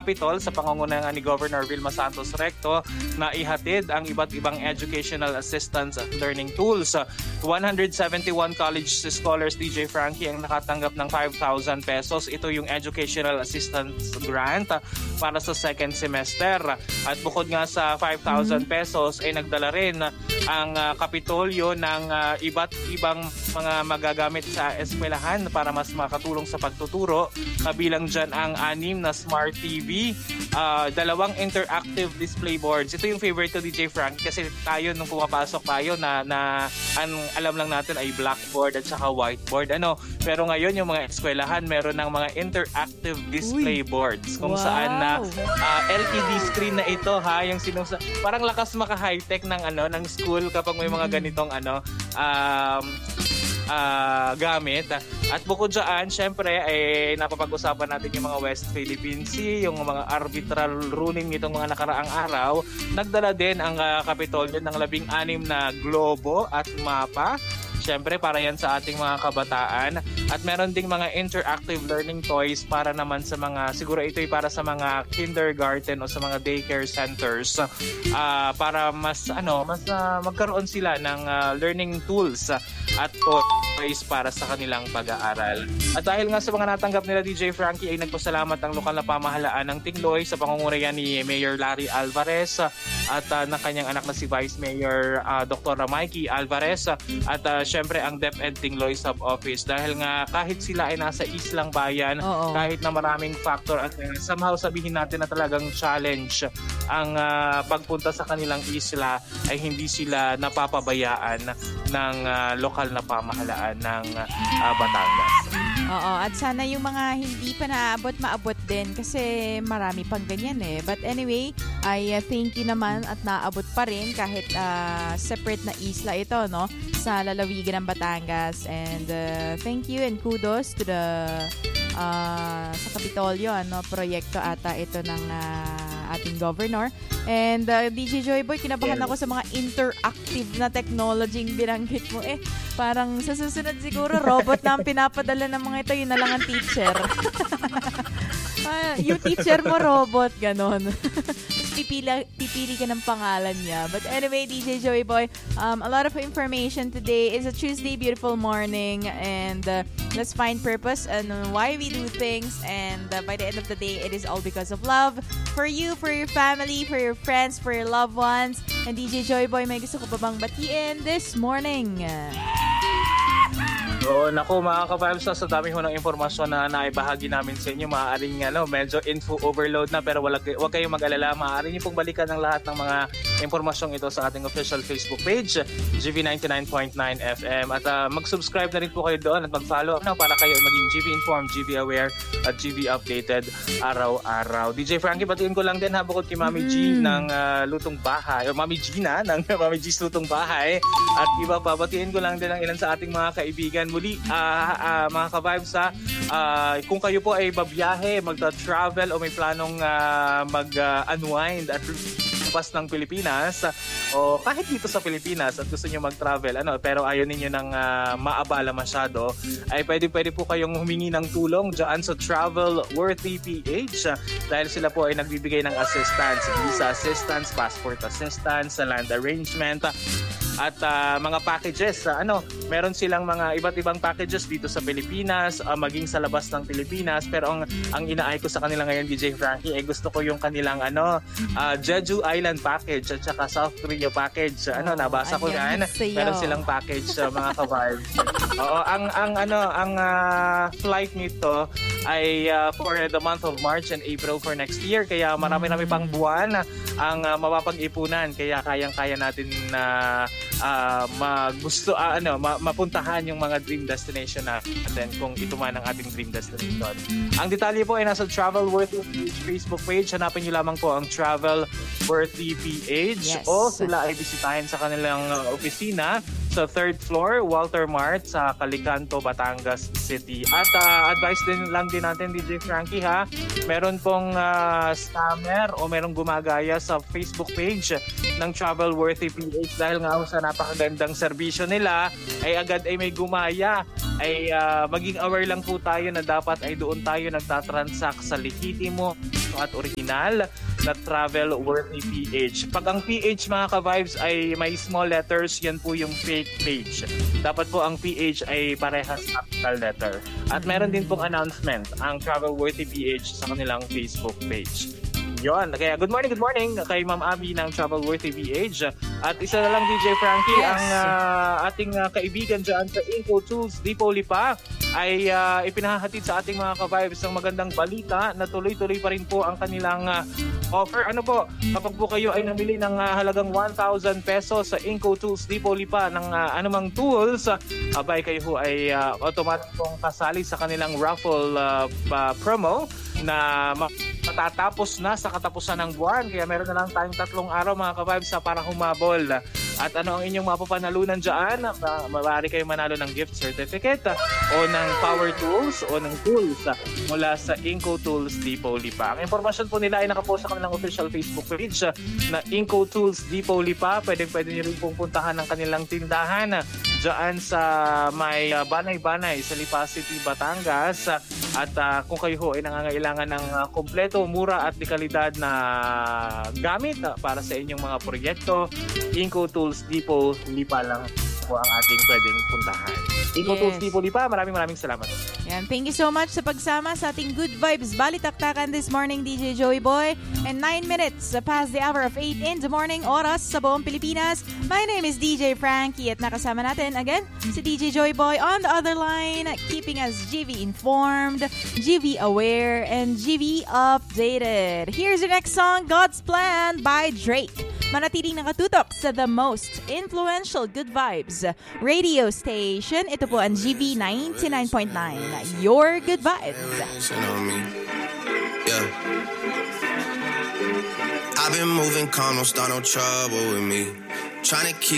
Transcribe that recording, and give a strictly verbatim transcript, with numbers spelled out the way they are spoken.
Capitol sa pangunguna ni Governor Vilma Santos Recto na ihatid ang iba't ibang educational assistance at learning tools. one hundred seventy-one college scholars, D J Frankie, ang nakatanggap ng five thousand pesos. Ito yung educational assistance grant para sa second semester. At bukod nga sa five thousand pesos ay nagdala rin ang uh, Kapitolyo ng uh, iba't ibang mga magagamit sa eskwelahan para mas makatulong sa pagtuturo. Kabilang dyan ang anim na Smart T V, uh, dalawang interactive display boards. Ito yung favorite ko, D J Frank, kasi tayo nung pumapasok tayo na, na ang alam lang natin ay blackboard at saka whiteboard. Ano? Pero ngayon yung mga eskwelahan meron ng mga interactive display Uy. boards kung wow. saan na uh, L E D screen na ito ha, yung sinusa parang lakas maka high-tech ng ano ng school kapag may mga ganitong ano um Uh, gamit. At bukod dyan, syempre, ay napapag-usapan natin yung mga West Philippine Sea, yung mga arbitral ruling nitong mga nakaraang araw. Nagdala din ang uh, Kapitolyo ng labing anim na globo at mapa. Syempre, para yan sa ating mga kabataan. At meron ding mga interactive learning toys para naman sa mga, siguro ito ay para sa mga kindergarten o sa mga daycare centers uh, para mas, ano, mas uh, magkaroon sila ng uh, learning tools uh, at toys para sa kanilang pag-aaral. At dahil nga sa mga natanggap nila, D J Frankie, ay nagpasalamat ang lokal na pamahalaan ng Tingloy sa pangunguna ni Mayor Larry Alvarez uh, at uh, ng kanyang anak na si Vice Mayor uh, Doctor Mikey Alvarez uh, at uh, syempre ang DepEd Tingloy Sub-Office dahil nga kahit sila ay nasa islang bayan, Oo. kahit na maraming factor at uh, somehow sabihin natin na talagang challenge ang uh, pagpunta sa kanilang isla ay hindi sila napapabayaan ng uh, lokal na pamahalaan ng uh, Batangas. Oo, at sana yung mga hindi pa naabot, maabot din kasi marami pang ganyan eh. But anyway, I uh, thank you naman at naabot pa rin kahit uh, separate na isla ito, no? Sa lalawigan ng Batangas. And uh, thank you and kudos to the uh, sa Kapitolyo, ano, proyekto ata ito ng uh, ating governor. And uh, D J Joy Boy, kinabahan ako sa mga interactive na technology yung binanggit mo. Eh, parang sa susunod siguro, robot na ang pinapadala ng mga ito, yun na lang ang teacher. uh, yung teacher mo, robot, ganon. Pipili, pipili ka ng pangalan niya. But anyway, D J Joey Boy, um, a lot of information today. It's a Tuesday, beautiful morning, and uh, let's find purpose and why we do things. And uh, by the end of the day, it is all because of love for you, for your family, for your friends, for your loved ones. And D J Joey Boy, may gusto ko pa bang batiin this morning? Oo, naku mga ka-vibes, sa dami ho ng informasyon na naibahagi namin sa inyo, maaaring ano, medyo info overload na, pero wala, wag kayong mag-alala, maaari niyo pong balikan ng lahat ng mga impormasyong ito sa ating official Facebook page, G V ninety-nine point nine F M, at uh, mag-subscribe na rin po kayo doon at mag-follow no, para kayo maging G V informed, G V aware at G V updated araw-araw. D J Frankie, batiin ko lang din ha, bukod kay Mami mm. G ng uh, Lutong Bahay, o Mami Gina ng Mami G's Lutong Bahay, at iba pa, batiin ko lang din ang ilan sa ating mga kaibigan. Muli, uh, uh, mga ka-vibes ha, uh, kung kayo po ay babiyahe, magta-travel o may planong uh, mag-unwind uh, at pas ng Pilipinas o kahit dito sa Pilipinas at gusto niyo mag-travel ano pero ayaw niyo nang uh, maabala masyado, ay pwede pwede po kayong humingi ng tulong diyan sa Travel Worthy P H dahil sila po ay nagbibigay ng assistance, visa assistance, passport assistance, land arrangement at uh, mga packages. Uh, ano, meron silang mga iba't ibang packages dito sa Pilipinas, uh, maging sa labas ng Pilipinas, pero ang ang inaay ko sa kanila ngayon, D J Frankie, ay eh, gusto ko yung kanilang ano, uh, Jeju Island package at saka South Korea package. Ano, nabasa ko yan. Meron silang package sa uh, mga ka-vibes. Oo, ang ang ano, ang uh, flight nito ay uh, for the month of March and April for next year. Kaya marami-rami pang buwan ang uh, mapapag-ipunan. Kaya kayang-kaya natin na uh, uh, magusto uh, ano, ma- mapuntahan yung mga dream destination natin kung ito man ang ating dream destination. Ang detalye po ay nasa Travel Worthy Facebook page. Hanapin niyo lamang po ang Travel Worthy P H yes. O sila ay bisitahin sa kanilang uh, opisina sa third floor, Walter Mart sa Calicanto, Batangas City. At uh, advice din lang din natin, D J Frankie ha, meron pong uh, scammer o merong gumagaya sa Facebook page ng Travel Worthy P H dahil nga sa napakagandang serbisyo nila ay agad ay may gumaya ay uh, maging aware lang po tayo na dapat ay doon tayo nagtatransact sa legitimo at original na travel worthy P H. Pag ang P H mga ka-vibes ay may small letters, yan po yung fake page. Dapat po ang P H ay parehas capital letter. At meron din pong announcement ang travel worthy P H sa kanilang Facebook page. Yon. Kaya good morning, good morning kay Ma'am Abby ng Travel Worthy V H. At isa na lang D J Frankie, yes. ang uh, ating uh, kaibigan dyan sa Inco Tools Depot Lipa ay uh, ipinahahatid sa ating mga ka-vibes ng magandang balita na tuloy-tuloy pa rin po ang kanilang uh, offer. Ano po, kapag po kayo ay namili ng uh, halagang one thousand pesos sa Inco Tools Depot Lipa ng uh, anumang tools, uh, abay kayo po ay uh, automatic pong kasali sa kanilang raffle uh, uh, promo na matatapos na sa katapusan ng buwan. Kaya meron na lang tayong tatlong araw mga ka-vibes para humabol. At ano ang inyong mapapanalunan dyan? Maaari kayo manalo ng gift certificate o ng power tools o ng tools mula sa Inco Tools Depot Lipa. Ang impormasyon po nila ay nakapost sa kanilang official Facebook page na Inco Tools Depot Lipa. Pwede, pwede nyo rin pong puntahan ng kanilang tindahan dyan sa may uh, Banay-Banay sa Lipa City, Batangas. At uh, kung kayo ho ay nangangailangan ng uh, kompleto, mura at dekalidad na gamit uh, para sa inyong mga proyekto, Inco Tools Depot Lipa lang po ang ating pwedeng puntahan. Inco yes. Tools Depot Lipa, maraming maraming salamat. Yan, thank you so much sa pagsama sa ating Good Vibes Balitaktakan this morning, D J Joey Boy. And nine minutes past the hour of eight in the morning, oras sa buong Pilipinas. My name is D J Frankie at nakasama natin again si D J Joey Boy on the other line, keeping us G V informed, G V aware, and G V updated. Here's your next song, God's Plan by Drake. Manatiling nakatutok sa the most influential Good Vibes radio station. Ito po ang G V ninety-nine point nine, your Good Vibes. Yeah. I've been moving calm, don't start no trouble with me. Trying to keep